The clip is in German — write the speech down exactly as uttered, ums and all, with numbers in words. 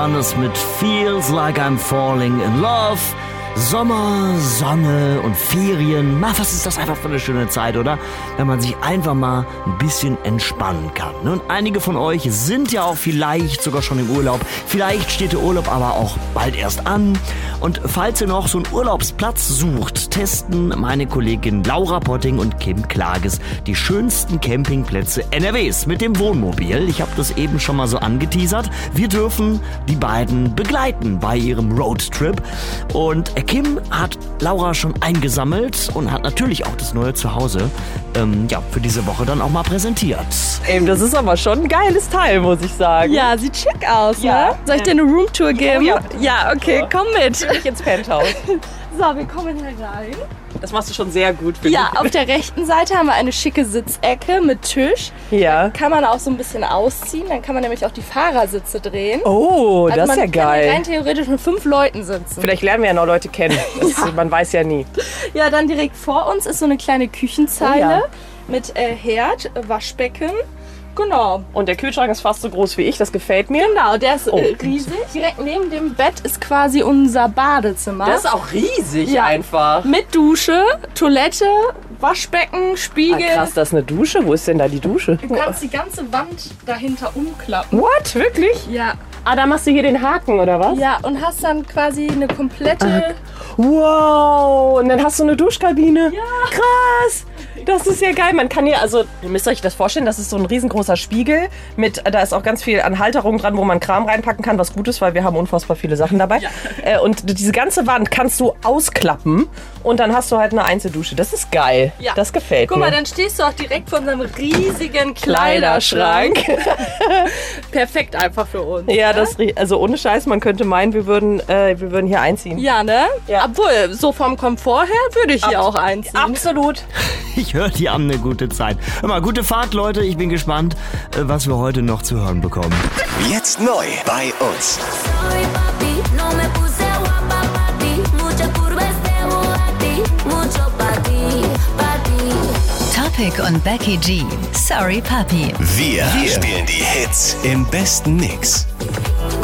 Fernandes mit Feels Like I'm Falling in Love. Sommer, Sonne und Ferien. Na, was ist das einfach für eine schöne Zeit, oder? Wenn man sich einfach mal ein bisschen entspannen kann. Und einige von euch sind ja auch vielleicht sogar schon im Urlaub. Vielleicht steht der Urlaub aber auch bald erst an. Und falls ihr noch so einen Urlaubsplatz sucht, testen meine Kollegin Laura Potting und Kim Klages die schönsten Campingplätze N R Ws mit dem Wohnmobil. Ich habe das eben schon mal so angeteasert. Wir dürfen die beiden begleiten bei ihrem Roadtrip. Und Kim hat Laura schon eingesammelt und hat natürlich auch das neue Zuhause ähm, ja, für diese Woche dann auch mal präsentiert. Ey, das ist aber schon ein geiles Teil, muss ich sagen. Ja, sieht schick aus, ja. ne? Soll ich dir eine Roomtour geben? Oh, ja. ja, okay, ja. komm mit. Ich ins Penthouse. So, wir kommen herein. Das machst du schon sehr gut, finde Ja, ich. auf der rechten Seite haben wir eine schicke Sitzecke mit Tisch. Ja. Kann man auch so ein bisschen ausziehen, dann kann man nämlich auch die Fahrersitze drehen. Oh, also das ist ja man geil. kann rein theoretisch mit fünf Leuten sitzen. Vielleicht lernen wir ja noch Leute kennen. Das, ja. Man weiß ja nie. Ja, dann direkt vor uns ist so eine kleine Küchenzeile Oh, ja. mit äh, Herd, Waschbecken. Genau. Und der Kühlschrank ist fast so groß wie ich, das gefällt mir. Genau, der ist Oh. äh, riesig. Direkt neben dem Bett ist quasi unser Badezimmer. Das ist auch riesig Ja. einfach. Mit Dusche, Toilette, Waschbecken, Spiegel. Ah, krass, das ist eine Dusche. Wo ist denn da die Dusche? Du kannst die ganze Wand dahinter umklappen. What? Wirklich? Ja. Ah, da machst du hier den Haken, oder was? Ja, und hast dann quasi eine komplette... Wow, und dann hast du eine Duschkabine. Ja. Krass. Das ist ja geil. Man kann hier, also, ihr müsst euch das vorstellen, das ist so ein riesengroßer Spiegel. Mit, da ist auch ganz viel an Halterung dran, wo man Kram reinpacken kann, was gut ist, weil wir haben unfassbar viele Sachen dabei. Ja. Äh, und diese ganze Wand kannst du ausklappen und dann hast du halt eine Einzeldusche. Das ist geil. Ja. Das gefällt Guck mir. mal, dann stehst du auch direkt vor unserem riesigen Kleiderschrank. Perfekt einfach für uns. Ja, ne? das, rie- also ohne Scheiß, man könnte meinen, wir würden, äh, wir würden hier einziehen. Ja, ne? Ja. Obwohl, so vom Komfort her würde ich hier auch einziehen. Absolut. Ich höre, die haben eine gute Zeit. Hör mal, gute Fahrt, Leute. Ich bin gespannt, äh, was wir heute noch zu hören bekommen. Jetzt neu bei uns. Sorry, papi, no me puse guapa pa' ti. Muchas curvas de Bugatti, mucho pa' ti, pa' ti. Topic und Becky G. Sorry, Papi. Wir, wir spielen die Hits im besten Mix.